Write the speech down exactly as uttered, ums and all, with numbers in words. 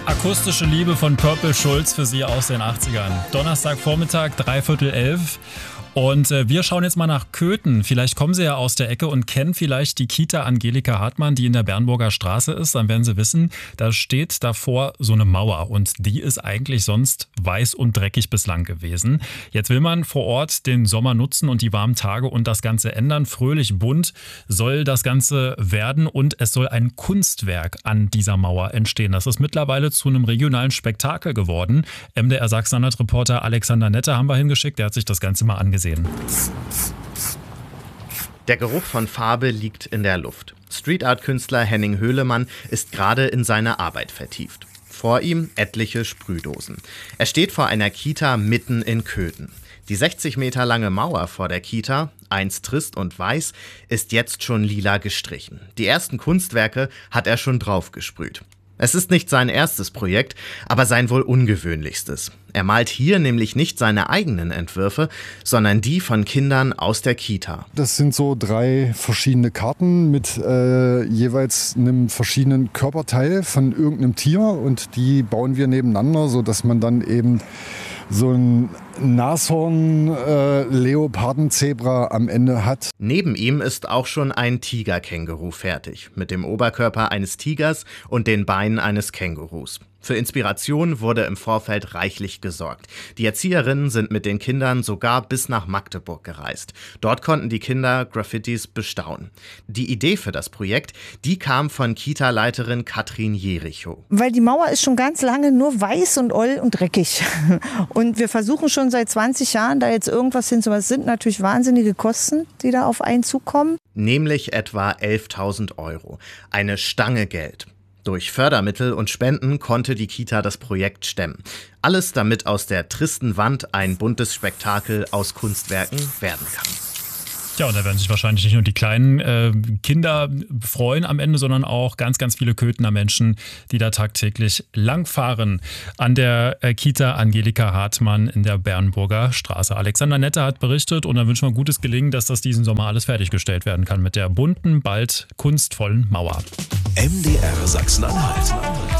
Akustische Liebe von Purple Schulz für Sie aus den achtzigern. Donnerstagvormittag, dreiviertel elf. Und äh, wir schauen jetzt mal nach Köthen. Vielleicht kommen Sie ja aus der Ecke und kennen vielleicht die Kita Angelika Hartmann, die in der Bernburger Straße ist. Dann werden Sie wissen, da steht davor so eine Mauer und die ist eigentlich sonst weiß und dreckig bislang gewesen. Jetzt will man vor Ort den Sommer nutzen und die warmen Tage und das Ganze ändern. Fröhlich bunt soll das Ganze werden und es soll ein Kunstwerk an dieser Mauer entstehen. Das ist mittlerweile zu einem regionalen Spektakel geworden. M D R Sachsen-Anhalt-Reporter Alexander Nette haben wir hingeschickt. Der hat sich das Ganze mal angesehen. Der Geruch von Farbe liegt in der Luft. Street-Art-Künstler Henning Höhlemann ist gerade in seine Arbeit vertieft. Vor ihm etliche Sprühdosen. Er steht vor einer Kita mitten in Köthen. Die sechzig Meter lange Mauer vor der Kita, einst trist und weiß, ist jetzt schon lila gestrichen. Die ersten Kunstwerke hat er schon draufgesprüht. Es ist nicht sein erstes Projekt, aber sein wohl ungewöhnlichstes. Er malt hier nämlich nicht seine eigenen Entwürfe, sondern die von Kindern aus der Kita. Das sind so drei verschiedene Karten mit äh, jeweils einem verschiedenen Körperteil von irgendeinem Tier und die bauen wir nebeneinander, sodass man dann eben so ein Nashorn-Leopardenzebra am Ende hat. Neben ihm ist auch schon ein Tigerkänguru fertig, mit dem Oberkörper eines Tigers und den Beinen eines Kängurus. Für Inspiration wurde im Vorfeld reichlich gesorgt. Die Erzieherinnen sind mit den Kindern sogar bis nach Magdeburg gereist. Dort konnten die Kinder Graffitis bestaunen. Die Idee für das Projekt, die kam von Kita-Leiterin Katrin Jerichow. Weil die Mauer ist schon ganz lange nur weiß und oll und dreckig. Und wir versuchen schon seit zwanzig Jahren da jetzt irgendwas hinzumachen. Es sind natürlich wahnsinnige Kosten, die da auf einen zukommen. Nämlich etwa elftausend Euro. Eine Stange Geld. Durch Fördermittel und Spenden konnte die Kita das Projekt stemmen. Alles, damit aus der tristen Wand ein buntes Spektakel aus Kunstwerken werden kann. Ja, und da werden sich wahrscheinlich nicht nur die kleinen äh, Kinder freuen am Ende, sondern auch ganz, ganz viele Köthener Menschen, die da tagtäglich langfahren an der äh, Kita Angelika Hartmann in der Bernburger Straße. Alexander Nette hat berichtet und dann wünschen wir gutes Gelingen, dass das diesen Sommer alles fertiggestellt werden kann mit der bunten, bald kunstvollen Mauer. M D R Sachsen-Anhalt.